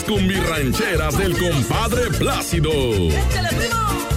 cumbirrancheras del compadre Plácido. ¡Échale, primo!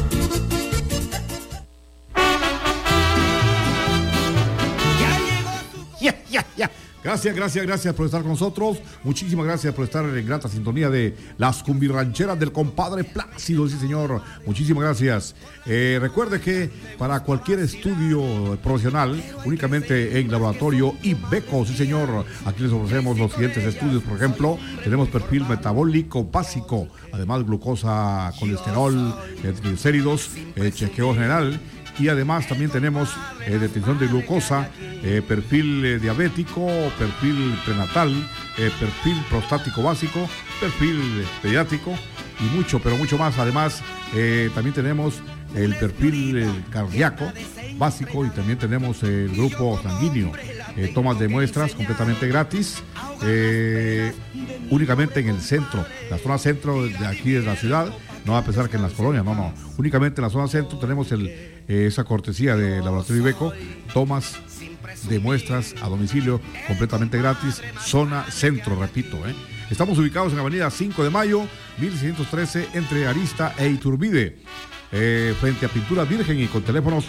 Ya. Gracias por estar con nosotros. Muchísimas gracias por estar en grata sintonía de las cumbirrancheras del compadre Plácido. Sí, señor. Muchísimas gracias. Recuerde que para cualquier estudio profesional, únicamente en laboratorio Ibeco, sí, señor. Aquí les ofrecemos los siguientes estudios. Por ejemplo, tenemos perfil metabólico básico, además glucosa, colesterol, triglicéridos, chequeo general. Y además también tenemos detección de glucosa, perfil diabético, perfil prenatal, perfil prostático básico, perfil pediátrico y mucho, pero mucho más. Además, también tenemos el perfil cardíaco básico y también tenemos el grupo sanguíneo. Tomas de muestras completamente gratis, únicamente en el centro, la zona centro de aquí de la ciudad. No va a pensar que en las colonias, no. Únicamente en la zona centro tenemos esa cortesía de Laboratorio Ibeco, tomas de muestras a domicilio completamente gratis, zona centro, repito. Estamos ubicados en Avenida 5 de Mayo, 1613, entre Arista e Iturbide, frente a Pintura Virgen y con teléfonos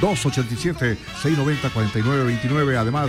287-690-4929, además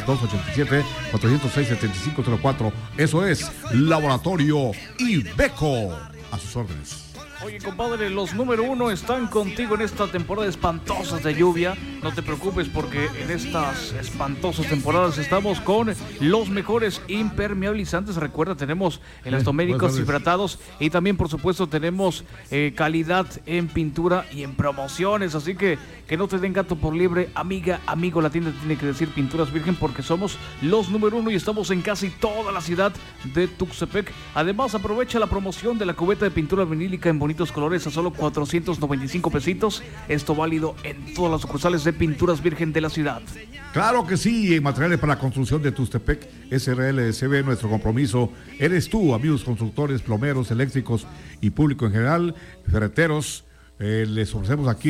287-406-7504. Eso es Laboratorio Ibeco, a sus órdenes. Oye, compadre, los número uno están contigo en esta temporada espantosa de lluvia. No te preocupes porque en estas espantosas temporadas estamos con los mejores impermeabilizantes. Recuerda, tenemos elastoméricos hidratados y también, por supuesto, tenemos calidad en pintura y en promociones. Así que no te den gato por liebre, amiga, amigo. La tienda tiene que decir Pinturas Virgen porque somos los número uno y estamos en casi toda la ciudad de Tuxtepec. Además, aprovecha la promoción de la cubeta de pintura vinílica en bonitos colores a solo 495 pesitos. Esto válido en todas las sucursales de Pinturas Virgen de la ciudad. Claro que sí, en materiales para la construcción de Tuxtepec, SRL-SB, nuestro compromiso eres tú, amigos constructores, plomeros, eléctricos y público en general, ferreteros. Les ofrecemos aquí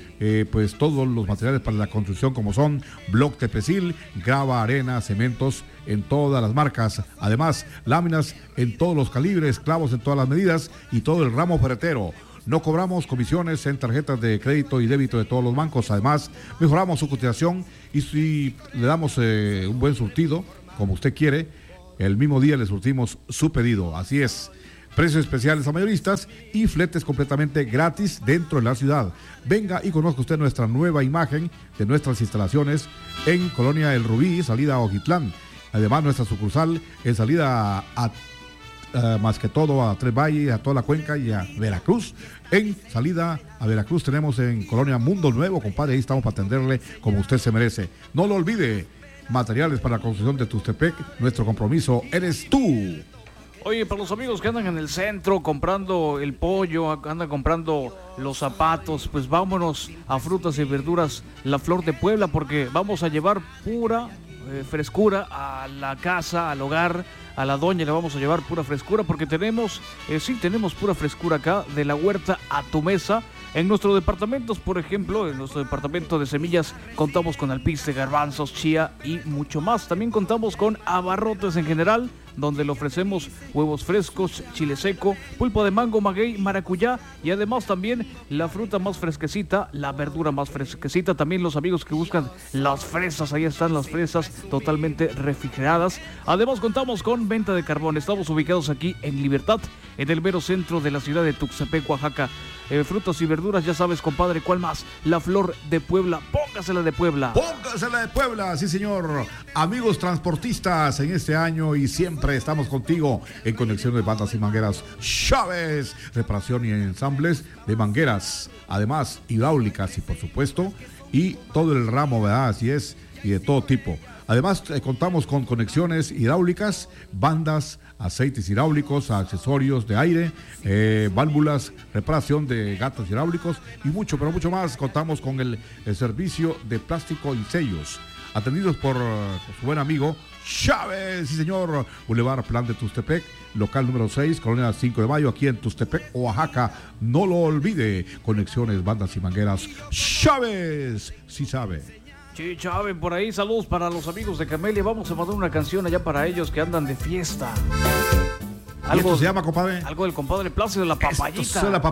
todos los materiales para la construcción, como son bloc tepesil, grava, arena, cementos en todas las marcas, además láminas en todos los calibres, clavos en todas las medidas y todo el ramo ferretero. No cobramos comisiones en tarjetas de crédito y débito de todos los bancos. Además, mejoramos su cotización y si le damos un buen surtido, como usted quiere, el mismo día le surtimos su pedido. Así es. Precios especiales a mayoristas y fletes completamente gratis dentro de la ciudad. Venga y conozca usted nuestra nueva imagen de nuestras instalaciones en Colonia El Rubí, salida a Ojitlán. Además, nuestra sucursal en salida más que todo a Tres Valles, a toda la cuenca y a Veracruz. En salida a Veracruz tenemos en Colonia Mundo Nuevo, compadre, ahí estamos para atenderle como usted se merece. No lo olvide, materiales para la construcción de Tuxtepec, nuestro compromiso eres tú. Oye, para los amigos que andan en el centro comprando el pollo, andan comprando los zapatos, pues vámonos a Frutas y Verduras La Flor de Puebla, porque vamos a llevar pura frescura a la casa, al hogar. A la doña le vamos a llevar pura frescura porque tenemos pura frescura acá, de la huerta a tu mesa. En nuestros departamentos, por ejemplo, en nuestro departamento de semillas, contamos con alpiste, garbanzos, chía y mucho más. También contamos con abarrotes en general, donde le ofrecemos huevos frescos, chile seco, pulpa de mango, maguey, maracuyá y además también la fruta más fresquecita, la verdura más fresquecita. También los amigos que buscan las fresas, ahí están las fresas totalmente refrigeradas. Además contamos con venta de carbón. Estamos ubicados aquí en Libertad, en el mero centro de la ciudad de Tuxtepec, Oaxaca. Frutas y verduras, ya sabes, compadre, ¿cuál más? La Flor de Puebla, póngasela de Puebla. Póngasela de Puebla, sí señor. Amigos transportistas, en este año y siempre estamos contigo en conexión de bandas y mangueras Chávez, reparación y ensambles de mangueras, además hidráulicas y por supuesto, y todo el ramo, ¿verdad? Así es, y de todo tipo. Además, contamos con conexiones hidráulicas, bandas, aceites hidráulicos, accesorios de aire, válvulas, reparación de gatos hidráulicos y mucho, pero mucho más. Contamos con el servicio de plástico y sellos, atendidos por su buen amigo Chávez, sí señor. Boulevard Plan de Tuxtepec, local número 6, Colonia 5 de Mayo, aquí en Tuxtepec, Oaxaca. No lo olvide, conexiones, bandas y mangueras Chávez, sí sabe. Sí, Chávez, por ahí, saludos para los amigos de Camelia. Vamos a mandar una canción allá para ellos que andan de fiesta. ¿Y esto se llama, compadre? Algo del compadre Plácido, la papayita. Esto es la